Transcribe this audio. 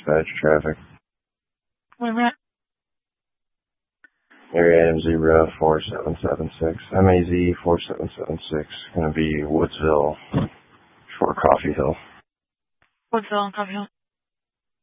dispatch traffic. Where am I at? Area item 04776. MAZ 4776. Gonna be Woodsville, Short Coffee Hill. Woodsville and Coffee Hill.